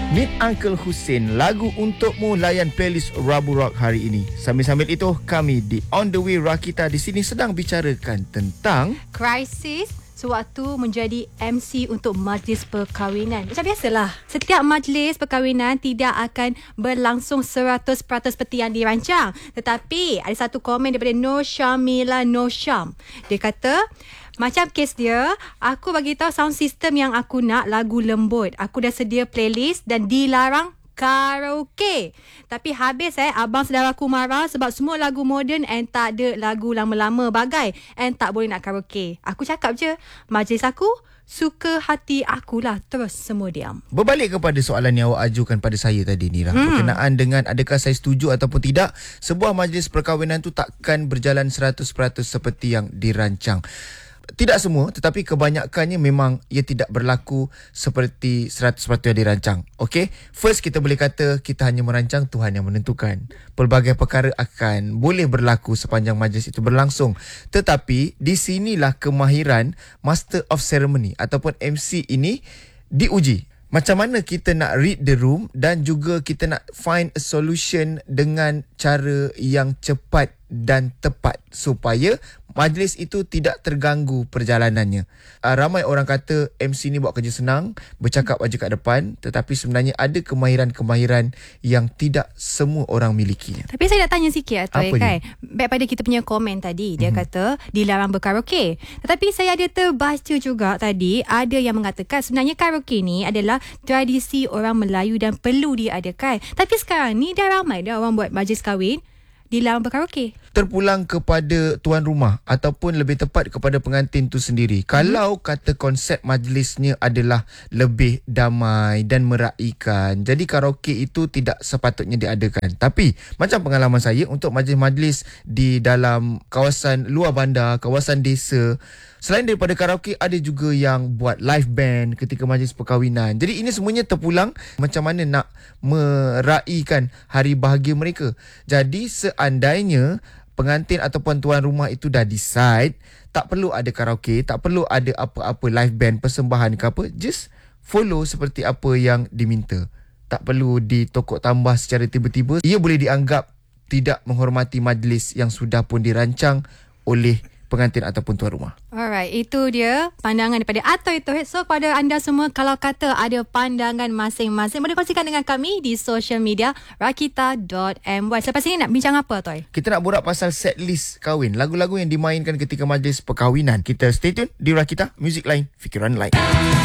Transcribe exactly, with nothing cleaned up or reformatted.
Meet Uncle Hussein, lagu untukmu, layan playlist Rabu Rock hari ini. Sambil-sambil itu, kami di On The Way Rakita di sini sedang bicarakan tentang krisis sewaktu menjadi M C untuk majlis perkahwinan. Macam biasalah, setiap majlis perkahwinan tidak akan berlangsung seratus peratus seperti yang dirancang. Tetapi ada satu komen daripada Nur Syamila Nur Syam. Dia kata, macam kes dia, aku bagi tahu sound system yang aku nak lagu lembut. Aku dah sedia playlist dan dilarang karaoke. Tapi habis eh abang saudara aku marah sebab semua lagu moden and tak ada lagu lama-lama bagai and tak boleh nak karaoke. Aku cakap je, majlis aku suka hati akulah, terus semua diam. Berbalik kepada soalan yang awak ajukan pada saya tadi, Nira, hmm. berkenaan dengan adakah saya setuju ataupun tidak, sebuah majlis perkahwinan tu takkan berjalan seratus peratus seperti yang dirancang. Tidak semua, tetapi kebanyakannya memang ia tidak berlaku seperti seratus peratus yang dirancang. Okey, first kita boleh kata kita hanya merancang, Tuhan yang menentukan. Pelbagai perkara akan boleh berlaku sepanjang majlis itu berlangsung. Tetapi di sinilah kemahiran Master of Ceremony ataupun M C ini diuji. Macam mana kita nak read the room dan juga kita nak find a solution dengan cara yang cepat dan tepat supaya majlis itu tidak terganggu perjalanannya. Uh, ramai orang kata M C ni buat kerja senang, bercakap aja kat depan, tetapi sebenarnya ada kemahiran-kemahiran yang tidak semua orang milikinya. Tapi saya nak tanya sikit Atoy, kan. dia? Baik pada kita punya komen tadi, dia mm-hmm. kata dilarang berkaraoke. Tetapi saya ada terbaca juga tadi, ada yang mengatakan sebenarnya karaoke ni adalah tradisi orang Melayu dan perlu diadakan. Tapi sekarang ni dah ramai dah orang buat majlis kahwin dilarang berkaraoke. Terpulang kepada tuan rumah ataupun lebih tepat kepada pengantin tu sendiri. Hmm. Kalau kata konsep majlisnya adalah lebih damai dan meraihkan, jadi karaoke itu tidak sepatutnya diadakan. Tapi macam pengalaman saya untuk majlis-majlis di dalam kawasan luar bandar, kawasan desa, selain daripada karaoke, ada juga yang buat live band ketika majlis perkahwinan. Jadi ini semuanya terpulang macam mana nak meraihkan hari bahagia mereka. Jadi seandainya pengantin ataupun tuan rumah itu dah decide, tak perlu ada karaoke, tak perlu ada apa-apa live band, persembahan ke apa, just follow seperti apa yang diminta. Tak perlu ditokok tambah secara tiba-tiba. Ia boleh dianggap tidak menghormati majlis yang sudah pun dirancang oleh pengantin ataupun tuan rumah. Alright, itu dia pandangan daripada Atoy Tauhid. So pada anda semua, kalau kata ada pandangan masing-masing, boleh kongsikan dengan kami di social media rakita dot my. Selepas ini nak bincang apa, Atoy? Kita nak borak pasal set list kahwin, lagu-lagu yang dimainkan ketika majlis perkahwinan. Kita stay tune di Rakita, muzik lain, fikiran lain.